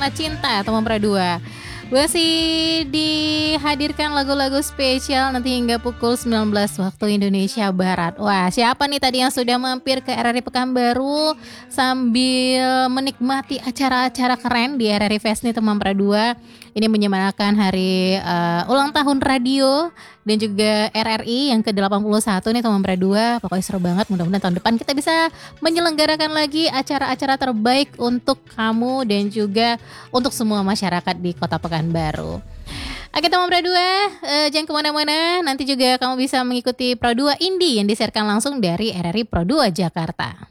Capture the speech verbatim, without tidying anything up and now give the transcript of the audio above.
Cinta teman Pradua. Masih dihadirkan lagu-lagu spesial nanti hingga pukul sembilan belas waktu Indonesia Barat. Wah, siapa nih tadi yang sudah mampir ke R R I Pekanbaru sambil menikmati acara-acara keren di R R I Fest nih teman Pradua. Ini menyemarakan hari uh, ulang tahun radio dan juga R R I yang ke delapan puluh satu nih teman Pradua. Pokoknya seru banget, mudah-mudahan tahun depan kita bisa menyelenggarakan lagi acara-acara terbaik untuk kamu dan juga untuk semua masyarakat di Kota Pekanbaru. Oke teman Pradua, uh, jangan kemana-mana. Nanti juga kamu bisa mengikuti Pradua Indie yang disiarkan langsung dari R R I Pro dua Jakarta.